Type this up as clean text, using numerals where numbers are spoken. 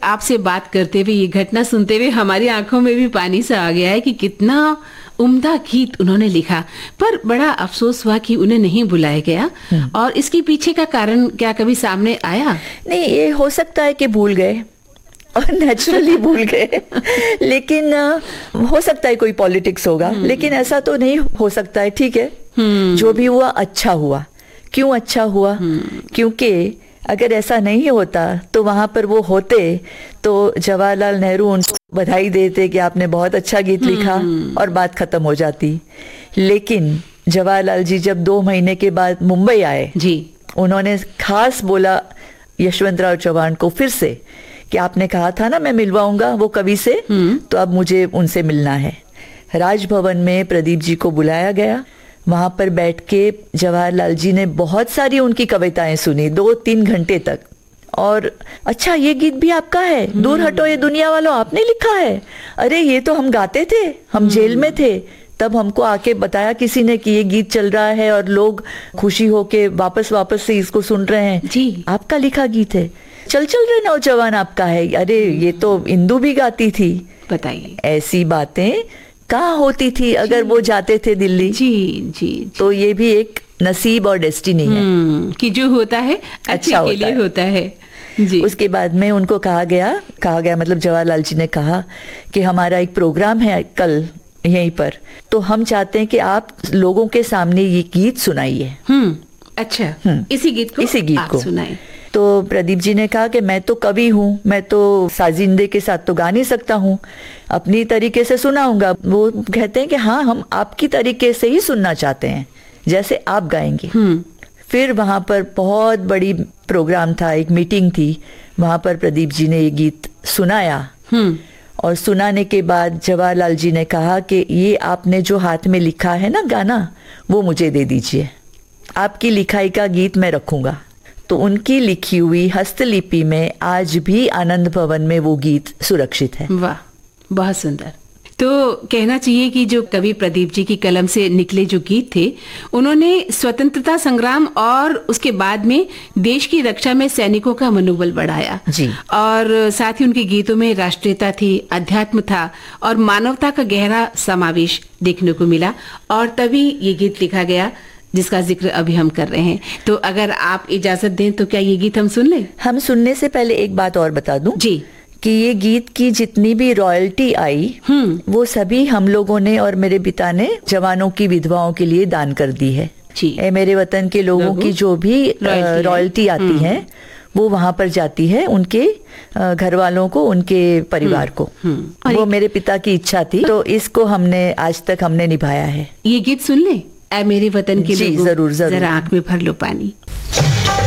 आपसे बात करते हुए, ये घटना सुनते हुए हमारी आंखों में भी पानी सा आ गया है कि कितना उम्दा गीत उन्होंने लिखा, पर बड़ा अफसोस हुआ कि उन्हें नहीं बुलाया गया। और इसके पीछे का कारण क्या कभी सामने आया? नहीं, ये हो सकता है कि भूल गए और नेचुरली भूल गए, लेकिन हो सकता है कोई पॉलिटिक्स होगा, लेकिन ऐसा तो नहीं हो सकता है। ठीक है, जो भी हुआ अच्छा हुआ। क्यों अच्छा हुआ? क्योंकि अगर ऐसा नहीं होता तो वहां पर वो होते तो जवाहरलाल नेहरू उनको बधाई देते कि आपने बहुत अच्छा गीत लिखा और बात खत्म हो जाती। लेकिन जवाहरलाल जी जब 2 महीने के बाद मुंबई आए जी, उन्होंने खास बोला यशवंतराव चव्हाण को फिर से कि आपने कहा था ना मैं मिलवाऊंगा वो कवि से, तो अब मुझे उनसे मिलना है। राजभवन में प्रदीप जी को बुलाया गया। वहां पर बैठ के जवाहरलाल जी ने बहुत सारी उनकी कविताएं सुनी 2-3 घंटे तक। और अच्छा, ये गीत भी आपका है, दूर हटो ये दुनिया वालों, आपने लिखा है? अरे ये तो हम गाते थे, हम जेल में थे तब हमको आके बताया किसी ने कि ये गीत चल रहा है और लोग खुशी होके वापस से इसको सुन रहे हैं जी, आपका लिखा गीत है। चल रे नौजवान आपका है। अरे ये तो इंदु भी गाती थी। बताइए, ऐसी बातें कहाँ होती थी अगर वो जाते थे दिल्ली। जी। तो ये भी एक नसीब और डेस्टिनी है कि जो होता है अच्छे के लिए होता है। जी। उसके बाद में उनको कहा गया मतलब जवाहरलाल जी ने कहा कि हमारा एक प्रोग्राम है कल यहीं पर, तो हम चाहते हैं कि आप लोगों के सामने ये गीत सुनाइए। अच्छा, इसी गीत को सुनाए। तो प्रदीप जी ने कहा कि मैं तो कवि हूँ, मैं तो साजिंदे के साथ तो गा नहीं सकता हूँ, अपनी तरीके से सुनाऊंगा। वो कहते हैं कि हाँ, हम आपकी तरीके से ही सुनना चाहते हैं जैसे आप गाएंगे। फिर वहां पर बहुत बड़ी प्रोग्राम था, एक मीटिंग थी, वहां पर प्रदीप जी ने ये गीत सुनाया। और सुनाने के बाद जवाहरलाल जी ने कहा कि ये आपने जो हाथ में लिखा है ना गाना, वो मुझे दे दीजिए, आपकी लिखाई का गीत मैं रखूंगा। तो उनकी लिखी हुई हस्तलिपि में आज भी आनंद भवन में वो गीत सुरक्षित है। वाह, बहुत सुंदर। तो कहना चाहिए कि जो कवि प्रदीप जी की कलम से निकले जो गीत थे, उन्होंने स्वतंत्रता संग्राम और उसके बाद में देश की रक्षा में सैनिकों का मनोबल बढ़ाया जी। और साथ ही उनके गीतों में राष्ट्रीयता थी, अध्यात्म था और मानवता का गहरा समावेश देखने को मिला, और तभी ये गीत लिखा गया जिसका जिक्र अभी हम कर रहे हैं। तो अगर आप इजाजत दें तो क्या ये गीत हम सुन लें? हम सुनने से पहले एक बात और बता दूं जी, कि ये गीत की जितनी भी रॉयल्टी आई वो सभी हम लोगों ने और मेरे पिता ने जवानों की विधवाओं के लिए दान कर दी है जी। मेरे वतन के लोगों की जो भी रॉयल्टी आती है वो वहां पर जाती है उनके घर वालों को, उनके परिवार को। वो मेरे पिता की इच्छा थी, तो इसको हमने आज तक हमने निभाया है। ये गीत सुन ले, ऐ मेरे वतन के लोगों, जरूर जरा आंख में भर लो पानी।